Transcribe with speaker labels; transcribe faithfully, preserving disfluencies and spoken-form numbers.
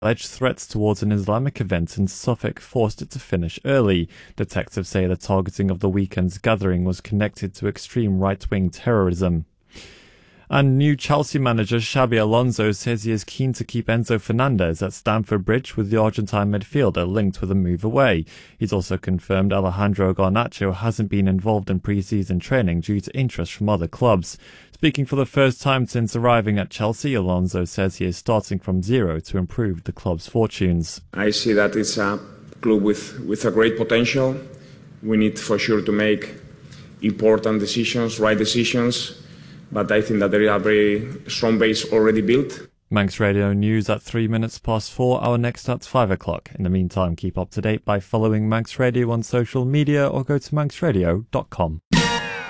Speaker 1: Alleged threats towards an Islamic event in Suffolk forced it to finish early. Detectives say the targeting of the weekend's gathering was connected to extreme right-wing terrorism. And new Chelsea manager Xabi Alonso says he is keen to keep Enzo Fernandez at Stamford Bridge, with the Argentine midfielder linked with a move away. He's also confirmed Alejandro Garnacho hasn't been involved in pre-season training due to interest from other clubs. Speaking for the first time since arriving at Chelsea, Alonso says he is starting from zero to improve the club's fortunes.
Speaker 2: I see that it's a club with, with a great potential. We need for sure to make important decisions, right decisions. But I think that there is a very strong base already built.
Speaker 1: Manx Radio News at three minutes past four, our next at five o'clock. In the meantime, keep up to date by following Manx Radio on social media or go to manx radio dot com.